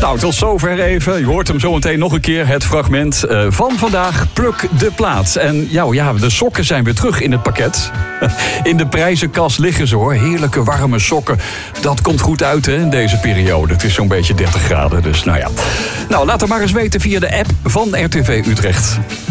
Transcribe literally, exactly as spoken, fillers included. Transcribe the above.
Nou, tot zover even. Je hoort hem zo meteen nog een keer. Het fragment uh, van vandaag. Pluk de plaat. En ja, ja, de sokken zijn weer terug in het pakket. In de prijzenkast liggen ze hoor. Heerlijke warme sokken. Dat komt goed uit hè, in deze periode. Het is zo'n beetje dertig graden. Dus nou ja. Nou, laat het maar eens weten via de app van R T V Utrecht.